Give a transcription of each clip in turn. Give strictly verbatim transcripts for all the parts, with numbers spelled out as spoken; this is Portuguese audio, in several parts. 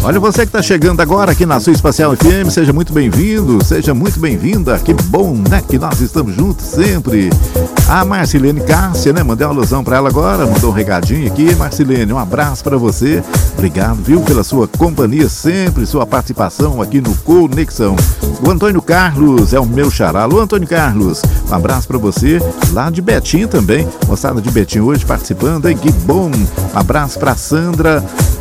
Olha, você que está chegando agora aqui na Sul Espacial F M, seja muito bem-vindo, seja muito bem-vinda. Que bom, né, que nós estamos juntos sempre. A Marcilene Cássia, né, mandei uma alusão para ela agora, mandou um recadinho aqui. Marcilene, um abraço para você. Obrigado, viu, pela sua companhia sempre, sua participação aqui no Conexão. O Antônio Carlos é o meu xará. Alô, Antônio Carlos, um abraço para você. Lá de Betim também, moçada de Betim hoje participando, hein? Que bom. Um abraço para Sandra.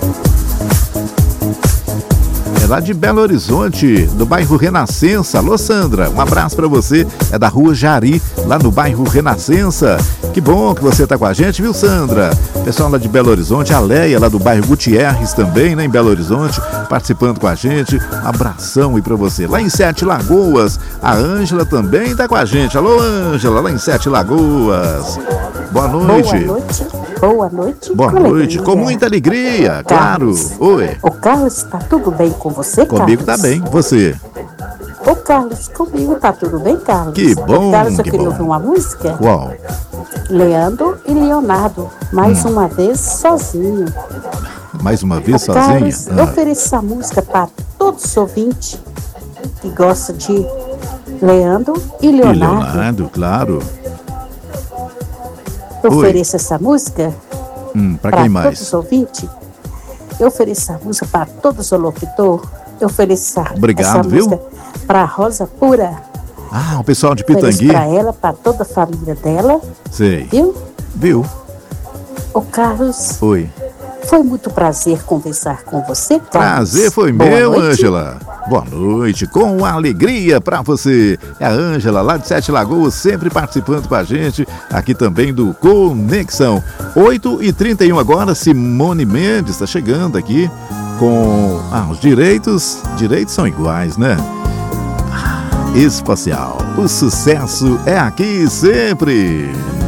É lá de Belo Horizonte, do bairro Renascença. Alô, Sandra, um abraço pra você. É da Rua Jari, lá no bairro Renascença. Que bom que você tá com a gente, viu, Sandra? Pessoal lá de Belo Horizonte, a Leia, lá do bairro Gutierrez também, né, em Belo Horizonte, participando com a gente. Um abração aí pra você. Lá em Sete Lagoas, a Ângela também tá com a gente. Alô, Ângela, lá em Sete Lagoas. Boa noite. Boa noite. Boa noite. Boa com noite, alegria. Com muita alegria, Carlos. Claro. Oi. Ô, Carlos, tá tudo bem com você, Comigo Carlos? tá bem, você? Ô, Carlos, comigo tá tudo bem, Carlos? Que bom, Ô, Carlos, eu que queria bom. ouvir uma música. Qual? Leandro e Leonardo, mais hum. uma vez sozinho. Mais uma vez Ô, sozinha? Carlos, Ah. eu ofereço essa música para todos os ouvintes que gostam de Leandro e Leonardo. E Leonardo, claro. Eu Oi. ofereço essa música Hum, pra para quem mais? todos os ouvintes. Eu ofereço essa música para todos os locutores. Eu ofereço essa, Obrigado, essa viu? música para Rosa Pura. Ah, o pessoal de Ofereço Pitangui. para ela, para toda a família dela. Sei. Viu? Viu? Ô, Carlos, Oi. foi muito prazer conversar com você, Carlos. Prazer foi Boa meu, noite. Ângela. Boa noite, com alegria pra você. É a Ângela, lá de Sete Lagoas, sempre participando com a gente, aqui também do Conexão. oito e trinta e um agora, Simone Mendes está chegando aqui com... Ah, os direitos, direitos são iguais, né? Ah, Espacial, o sucesso é aqui sempre.